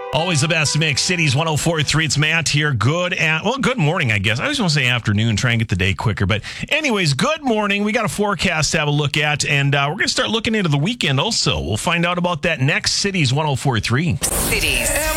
Always the best mix. Cities 104.3. It's Matt here. Good morning, I guess. I always want to say afternoon, try and get the day quicker. But anyways, good morning. We got a forecast to have a look at, and we're going to start looking into the weekend also. We'll find out about that next. Cities 104.3. Cities